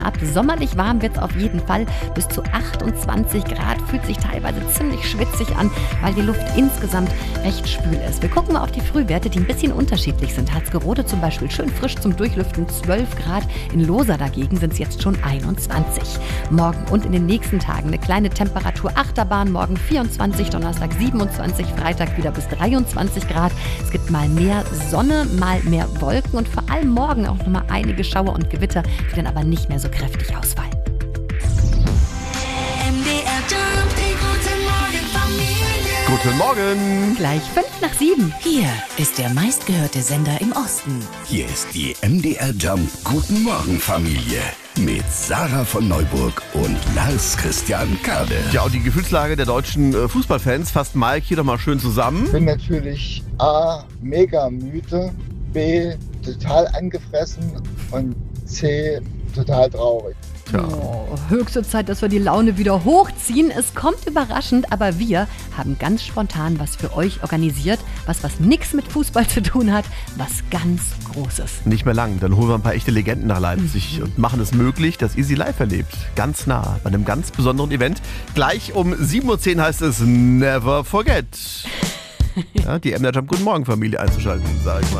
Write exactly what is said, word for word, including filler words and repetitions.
Ab sommerlich warm wird es auf jeden Fall, bis zu achtundzwanzig Grad, fühlt sich teilweise ziemlich schwitzig an, weil die Luft insgesamt recht schwül ist. Wir gucken mal auf die Frühwerte, die ein bisschen unterschiedlich sind. Harzgerode zum Beispiel schön frisch zum Durchlüften, zwölf Grad. In Losa dagegen sind es jetzt schon einundzwanzig. Morgen und in den nächsten Tagen eine kleine Temperaturachterbahn. Morgen vierundzwanzig, Donnerstag siebenundzwanzig, Freitag wieder bis dreiundzwanzig Grad. Es gibt mal mehr Sonne, mal mehr Wolken und vor allem morgen auch nochmal einige Schauer und Gewitter, die dann aber nicht mehr so kräftig ausfallen. M D R Jump, die gute Morgen Familie. Guten Morgen. Gleich fünf nach sieben. Hier ist der meistgehörte Sender im Osten. Hier ist die M D R Jump Guten Morgen Familie mit Sarah von Neuburg und Lars Christian Kade. Ja, und die Gefühlslage der deutschen äh, Fußballfans fasst Mike hier doch mal schön zusammen. Ich bin natürlich A, mega müde, B, total angefressen und C, total traurig. Tja. Oh, höchste Zeit, dass wir die Laune wieder hochziehen. Es kommt überraschend, aber wir haben ganz spontan was für euch organisiert. Was, was nichts mit Fußball zu tun hat, was ganz Großes. Nicht mehr lang, dann holen wir ein paar echte Legenden nach Leipzig mhm. und machen es möglich, dass ihr sie live erlebt. Ganz nah, bei einem ganz besonderen Event. Gleich um sieben Uhr zehn heißt es Never Forget. Ja, die M D R Jump Guten Morgen Familie einzuschalten, sag ich mal.